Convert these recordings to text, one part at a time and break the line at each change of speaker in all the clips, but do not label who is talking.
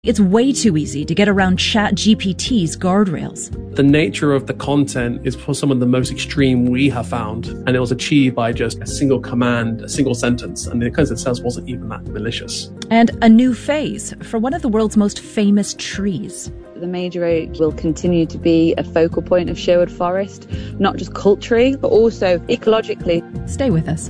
It's way too easy to get around ChatGPT's guardrails.
The nature of the content is for some of the most extreme we have found, and it was achieved by just a single command, a single sentence, and the content itself wasn't even that malicious.
And a new phase for one of the world's most famous trees.
The major oak will continue to be a focal point of Sherwood Forest, not just culturally, but also ecologically.
Stay with us.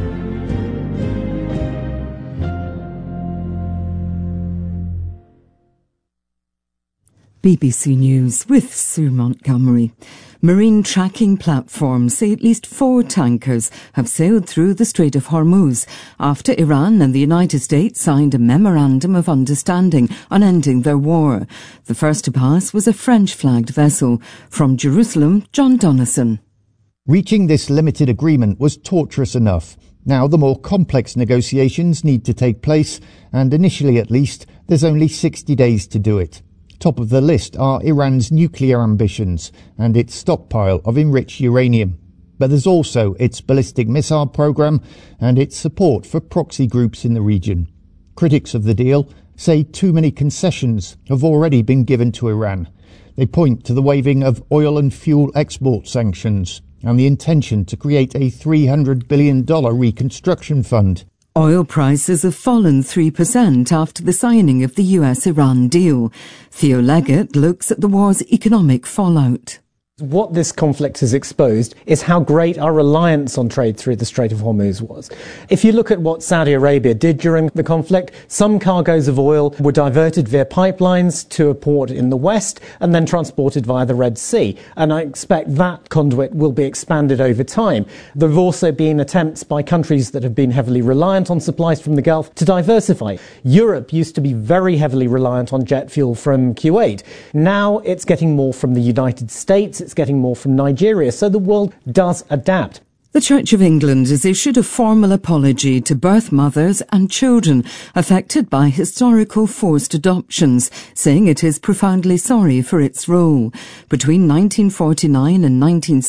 BBC News with Sue Montgomery. Marine tracking platforms say at least 4 tankers have sailed through the Strait of Hormuz after Iran and the United States signed a memorandum of understanding on ending their war. The first to pass was a French-flagged vessel. From Jerusalem, John Donison.
Reaching this limited agreement was torturous enough. Now the more complex negotiations need to take place, and initially at least, there's only 60 days to do it. Top of the list are Iran's nuclear ambitions and its stockpile of enriched uranium. But there's also its ballistic missile program and its support for proxy groups in the region. Critics of the deal say too many concessions have already been given to Iran. They point to the waiving of oil and fuel export sanctions and the intention to create a $300 billion reconstruction fund.
Oil prices have fallen 3% after the signing of the US-Iran deal. Theo Leggett looks at the war's economic fallout.
What this conflict has exposed is how great our reliance on trade through the Strait of Hormuz was. If you look at what Saudi Arabia did during the conflict, some cargoes of oil were diverted via pipelines to a port in the west and then transported via the Red Sea. And I expect that conduit will be expanded over time. There have also been attempts by countries that have been heavily reliant on supplies from the Gulf to diversify. Europe used to be very heavily reliant on jet fuel from Kuwait. Now it's getting more from the United States. It's getting more from Nigeria, so the world does adapt.
The Church of England has issued a formal apology to birth mothers and children affected by historical forced adoptions, saying it is profoundly sorry for its role. Between 1949 and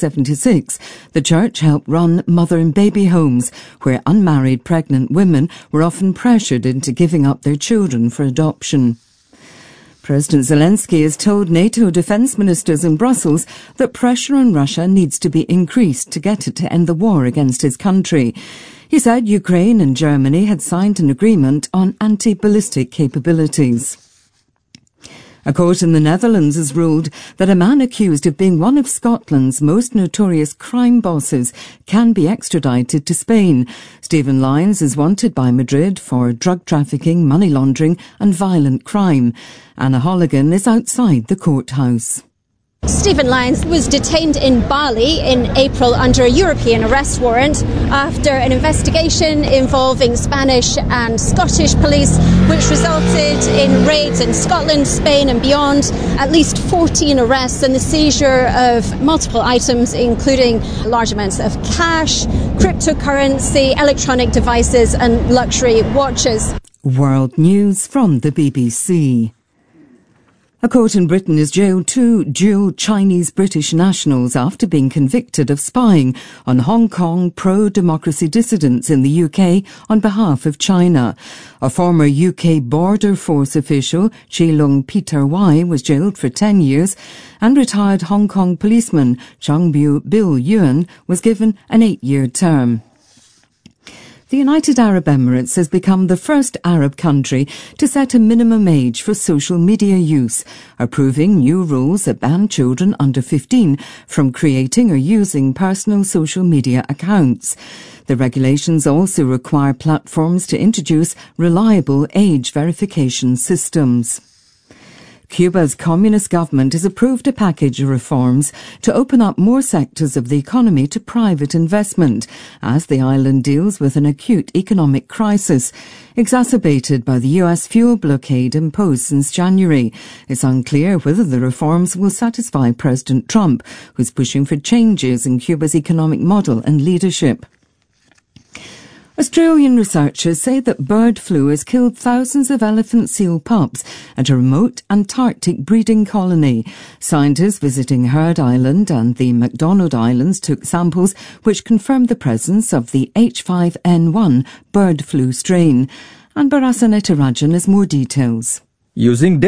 1976, the Church helped run mother and baby homes, where unmarried pregnant women were often pressured into giving up their children for adoption. President Zelensky has told NATO defence ministers in Brussels that pressure on Russia needs to be increased to get it to end the war against his country. He said Ukraine and Germany had signed an agreement on anti-ballistic capabilities. A court in the Netherlands has ruled that a man accused of being one of Scotland's most notorious crime bosses can be extradited to Spain. Stephen Lyons is wanted by Madrid for drug trafficking, money laundering and violent crime. Anna Holligan is outside the courthouse.
Stephen Lyons was detained in Bali in April under a European arrest warrant after an investigation involving Spanish and Scottish police, which resulted in raids in Scotland, Spain and beyond, at least 14 arrests and the seizure of multiple items, including large amounts of cash, cryptocurrency, electronic devices and luxury watches.
World News from the BBC. A court in Britain has jailed 2 dual Chinese-British nationals after being convicted of spying on Hong Kong pro-democracy dissidents in the UK on behalf of China. A former UK Border Force official, Chi Lung Peter Wai, was jailed for 10 years, and retired Hong Kong policeman Changbyu Bill Yuan was given an 8-year term. The United Arab Emirates has become the first Arab country to set a minimum age for social media use, approving new rules that ban children under 15 from creating or using personal social media accounts. The regulations also require platforms to introduce reliable age verification systems. Cuba's communist government has approved a package of reforms to open up more sectors of the economy to private investment as the island deals with an acute economic crisis, exacerbated by the US fuel blockade imposed since January. It's unclear whether the reforms will satisfy President Trump, who's pushing for changes in Cuba's economic model and leadership. Australian researchers say that bird flu has killed thousands of elephant seal pups at a remote Antarctic breeding colony. Scientists visiting Heard Island and the McDonald Islands took samples which confirmed the presence of the H5N1 bird flu strain. And Barasanetarajan has more details.
using